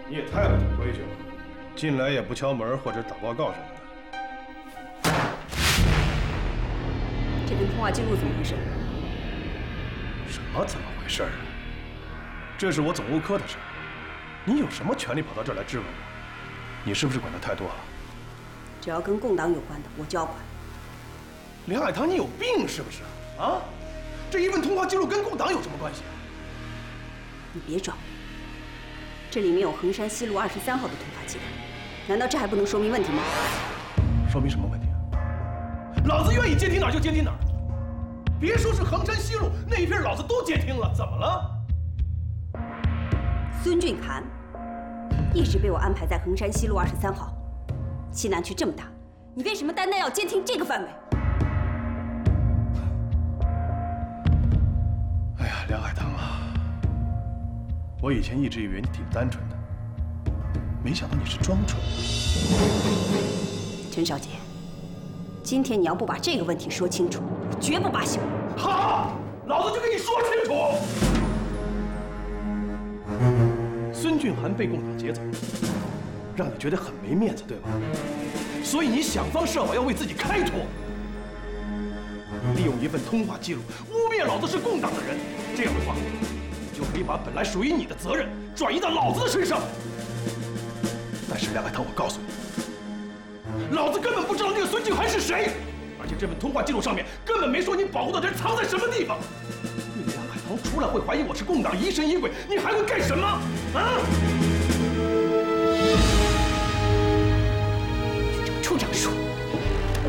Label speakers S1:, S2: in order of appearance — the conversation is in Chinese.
S1: 你也太不懂规矩了，进来也不敲门或者打报告什么的。
S2: 这份通话记录怎么回事？
S1: 什么怎么回事啊？这是我总务科的事，你有什么权利跑到这儿来质问我？你是不是管得太多了？
S2: 只要跟共党有关的，我就要管。
S1: 梁海棠，你有病是不是？啊？这一份通话记录跟共党有什么关系？
S2: 你别装，这里面有衡山西路23号的通话记录，难道这还不能说明问题吗？
S1: 说明什么问题啊？老子愿意监听哪儿就监听哪儿，别说是衡山西路那一片，老子都监听了，怎么了？
S2: 孙俊涵一直被我安排在衡山西路23号，西南区这么大，你为什么单单要监听这个范围？
S1: 哎呀，梁海棠啊，我以前一直以为你挺单纯的，没想到你是装纯。
S2: 陈少杰，今天你要不把这个问题说清楚，我绝不罢休。
S1: 好，老子就跟你说清楚。孙俊涵被共党劫走，让你觉得很没面子，对吧？所以你想方设法要为自己开脱，利用一份通话记录污蔑老子是共党的人，这样的话，你就可以把本来属于你的责任转移到老子的身上。但是梁海棠，我告诉你，老子根本不知道那个孙俊涵是谁，而且这份通话记录上面根本没说你保护的人藏在什么地方。你梁海棠除了会怀疑我是共党疑神疑鬼，你还会干什么？啊！